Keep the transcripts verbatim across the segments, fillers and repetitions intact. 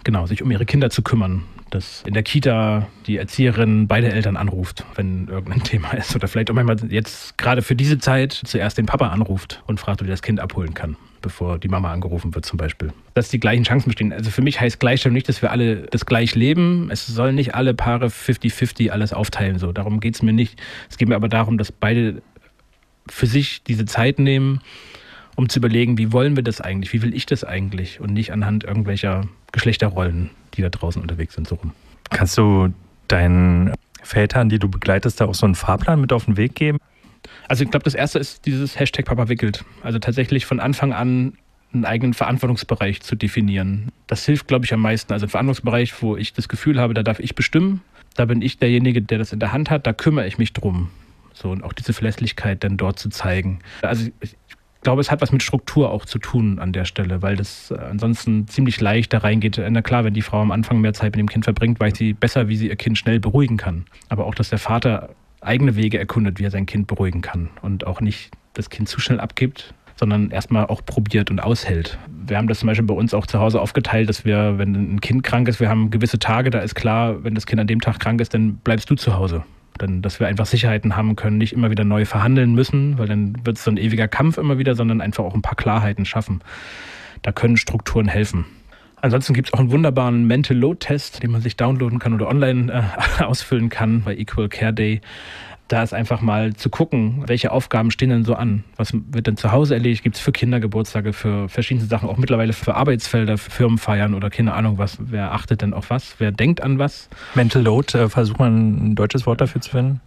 genau, sich um ihre Kinder zu kümmern. Dass in der Kita die Erzieherin beide Eltern anruft, wenn irgendein Thema ist. Oder vielleicht auch manchmal jetzt gerade für diese Zeit zuerst den Papa anruft und fragt, ob er das Kind abholen kann, bevor die Mama angerufen wird zum Beispiel. Dass die gleichen Chancen bestehen. Also für mich heißt Gleichstellung nicht, dass wir alle das gleich leben. Es sollen nicht alle Paare fünfzig fünfzig alles aufteilen. So. Darum geht es mir nicht. Es geht mir aber darum, dass beide für sich diese Zeit nehmen, um zu überlegen, wie wollen wir das eigentlich, wie will ich das eigentlich und nicht anhand irgendwelcher Geschlechterrollen, die da draußen unterwegs sind, so rum. Kannst du deinen Vätern, die du begleitest, da auch so einen Fahrplan mit auf den Weg geben? Also ich glaube, das erste ist dieses Hashtag Papa wickelt. Also tatsächlich von Anfang an einen eigenen Verantwortungsbereich zu definieren. Das hilft, glaube ich, am meisten. Also ein Verantwortungsbereich, wo ich das Gefühl habe, da darf ich bestimmen. Da bin ich derjenige, der das in der Hand hat. Da kümmere ich mich drum. So, und auch diese Verlässlichkeit dann dort zu zeigen. Also ich Ich glaube, es hat was mit Struktur auch zu tun an der Stelle, weil das ansonsten ziemlich leicht da reingeht. Na klar, wenn die Frau am Anfang mehr Zeit mit dem Kind verbringt, weiß sie besser, wie sie ihr Kind schnell beruhigen kann. Aber auch, dass der Vater eigene Wege erkundet, wie er sein Kind beruhigen kann und auch nicht das Kind zu schnell abgibt, sondern erstmal auch probiert und aushält. Wir haben das zum Beispiel bei uns auch zu Hause aufgeteilt, dass wir, wenn ein Kind krank ist, wir haben gewisse Tage, da ist klar, wenn das Kind an dem Tag krank ist, dann bleibst du zu Hause. Dann, dass wir einfach Sicherheiten haben können, nicht immer wieder neu verhandeln müssen, weil dann wird es so ein ewiger Kampf immer wieder, sondern einfach auch ein paar Klarheiten schaffen. Da können Strukturen helfen. Ansonsten gibt es auch einen wunderbaren Mental Load Test, den man sich downloaden kann oder online äh, ausfüllen kann bei Equal Care Day. Da ist einfach mal zu gucken, welche Aufgaben stehen denn so an? Was wird denn zu Hause erledigt? Gibt es für Kindergeburtstage, für verschiedene Sachen, auch mittlerweile für Arbeitsfelder, für Firmenfeiern oder keine Ahnung was. Wer achtet denn auf was? Wer denkt an was? Mental Load, äh, versucht man ein deutsches Wort dafür zu finden?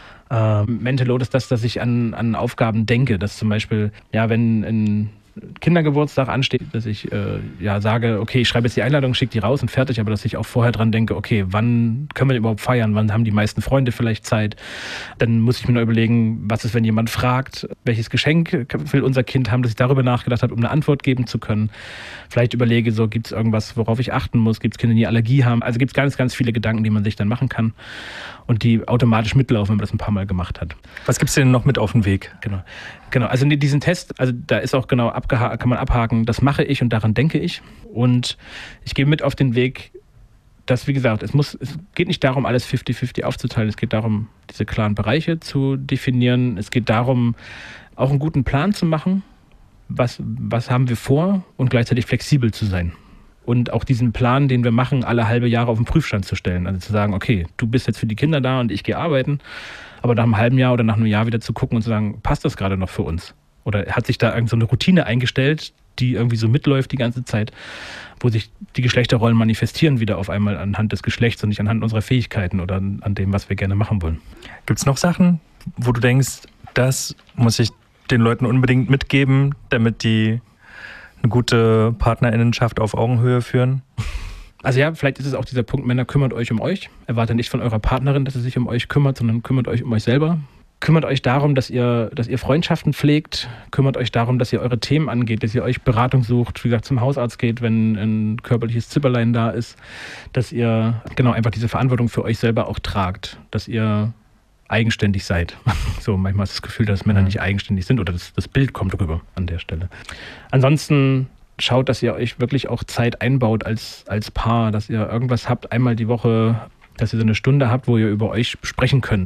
Ähm, Mental Load ist das, dass ich an, an Aufgaben denke. Dass zum Beispiel, ja, wenn ein Kindergeburtstag ansteht, dass ich äh, ja sage, okay, ich schreibe jetzt die Einladung, schicke die raus und fertig, aber dass ich auch vorher dran denke, okay, wann können wir überhaupt feiern, wann haben die meisten Freunde vielleicht Zeit? Dann muss ich mir noch überlegen, was ist, wenn jemand fragt, welches Geschenk will unser Kind haben, dass ich darüber nachgedacht habe, um eine Antwort geben zu können. Vielleicht überlege, so gibt es irgendwas, worauf ich achten muss, gibt es Kinder, die Allergie haben? Also gibt es ganz, ganz viele Gedanken, die man sich dann machen kann und die automatisch mitlaufen, wenn man das ein paar Mal gemacht hat. Was gibt es denn noch mit auf den Weg? Genau, genau. Also diesen Test, also da ist auch genau abgeha- kann man abhaken, das mache ich und daran denke ich. Und ich gebe mit auf den Weg, dass, wie gesagt, es muss, es geht nicht darum, alles fünfzig fünfzig aufzuteilen. Es geht darum, diese klaren Bereiche zu definieren. Es geht darum, auch einen guten Plan zu machen. Was, was haben wir vor und gleichzeitig flexibel zu sein. Und auch diesen Plan, den wir machen, alle halbe Jahre auf den Prüfstand zu stellen. Also zu sagen, okay, du bist jetzt für die Kinder da und ich gehe arbeiten. Aber nach einem halben Jahr oder nach einem Jahr wieder zu gucken und zu sagen, passt das gerade noch für uns? Oder hat sich da irgend so eine Routine eingestellt, die irgendwie so mitläuft die ganze Zeit, wo sich die Geschlechterrollen manifestieren wieder auf einmal anhand des Geschlechts und nicht anhand unserer Fähigkeiten oder an dem, was wir gerne machen wollen. Gibt es noch Sachen, wo du denkst, das muss ich den Leuten unbedingt mitgeben, damit die eine gute Partnerinnenschaft auf Augenhöhe führen? Also ja, vielleicht ist es auch dieser Punkt, Männer, kümmert euch um euch. Erwartet nicht von eurer Partnerin, dass sie sich um euch kümmert, sondern kümmert euch um euch selber. Kümmert euch darum, dass ihr, dass ihr Freundschaften pflegt. Kümmert euch darum, dass ihr eure Themen angeht, dass ihr euch Beratung sucht, wie gesagt, zum Hausarzt geht, wenn ein körperliches Zipperlein da ist. Dass ihr genau einfach diese Verantwortung für euch selber auch tragt. Dass ihr eigenständig seid. So, manchmal ist das Gefühl, dass Männer nicht eigenständig sind oder das, das Bild kommt rüber an der Stelle. Ansonsten schaut, dass ihr euch wirklich auch Zeit einbaut als, als Paar, dass ihr irgendwas habt, einmal die Woche, dass ihr so eine Stunde habt, wo ihr über euch sprechen könnt.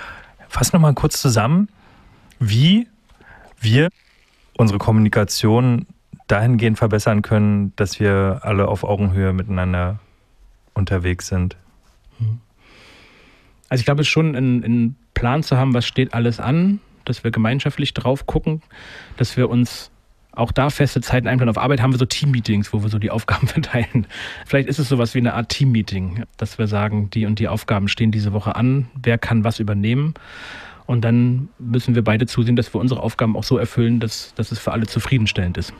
Fass nochmal kurz zusammen, wie wir unsere Kommunikation dahingehend verbessern können, dass wir alle auf Augenhöhe miteinander unterwegs sind. Also ich glaube, es ist schon einen, einen Plan zu haben, was steht alles an, dass wir gemeinschaftlich drauf gucken, dass wir uns auch da feste Zeiten einplanen. Auf Arbeit haben wir so Team-Meetings, wo wir so die Aufgaben verteilen. Vielleicht ist es sowas wie eine Art Team-Meeting, dass wir sagen, die und die Aufgaben stehen diese Woche an, wer kann was übernehmen. Und dann müssen wir beide zusehen, dass wir unsere Aufgaben auch so erfüllen, dass, dass es für alle zufriedenstellend ist.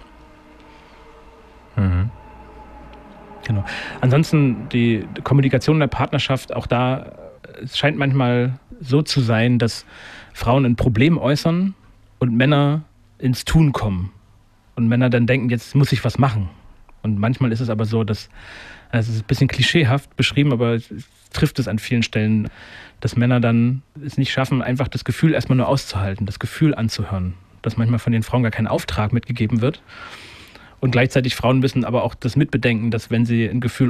Mhm. Genau. Ansonsten die Kommunikation in der Partnerschaft, auch da, es scheint manchmal so zu sein, dass Frauen ein Problem äußern und Männer ins Tun kommen. Und Männer dann denken, jetzt muss ich was machen. Und manchmal ist es aber so, dass, also es ist ein bisschen klischeehaft beschrieben, aber es trifft es an vielen Stellen, dass Männer dann es nicht schaffen, einfach das Gefühl erstmal nur auszuhalten, das Gefühl anzuhören. Dass manchmal von den Frauen gar kein Auftrag mitgegeben wird. Und gleichzeitig Frauen müssen aber auch das mitbedenken, dass wenn sie ein Gefühl